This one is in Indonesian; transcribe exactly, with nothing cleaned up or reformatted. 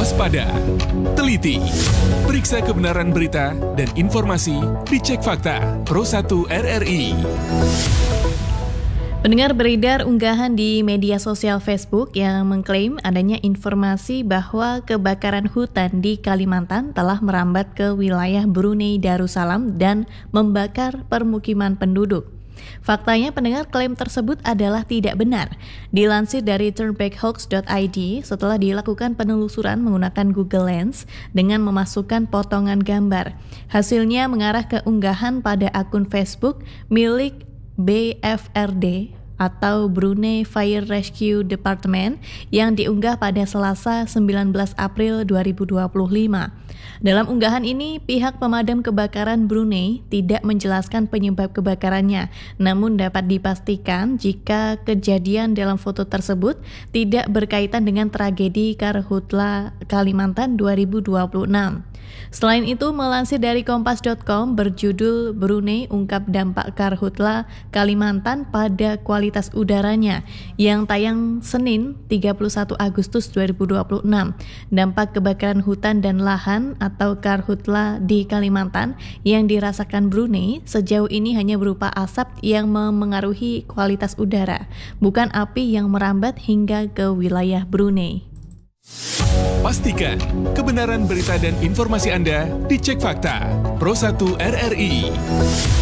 waspada, teliti, periksa kebenaran berita dan informasi, dicek fakta. Pro satu R R I. Pendengar, beredar unggahan di media sosial Facebook yang mengklaim adanya informasi bahwa kebakaran hutan di Kalimantan telah merambat ke wilayah Brunei Darussalam dan membakar permukiman penduduk. Faktanya, pendengar, klaim tersebut adalah tidak benar. Dilansir dari turnbackhoax dot I D, setelah dilakukan penelusuran menggunakan Google Lens dengan memasukkan potongan gambar, hasilnya mengarah ke unggahan pada akun Facebook milik B F R D atau Brunei Fire Rescue Department yang diunggah pada Selasa sembilan belas April dua ribu dua puluh lima. Dalam unggahan ini, pihak pemadam kebakaran Brunei tidak menjelaskan penyebab kebakarannya, namun dapat dipastikan jika kejadian dalam foto tersebut tidak berkaitan dengan tragedi Karhutla Kalimantan dua ribu dua puluh enam. Selain itu, melansir dari kompas dot com berjudul Brunei ungkap dampak Karhutla Kalimantan pada kualitas udaranya yang tayang Senin tiga puluh satu Agustus dua ribu dua puluh enam. Dampak kebakaran hutan dan lahan atau Karhutla di Kalimantan yang dirasakan Brunei sejauh ini hanya berupa asap yang memengaruhi kualitas udara, bukan api yang merambat hingga ke wilayah Brunei. Pastikan kebenaran berita dan informasi Anda dicek fakta. Pro satu R R I.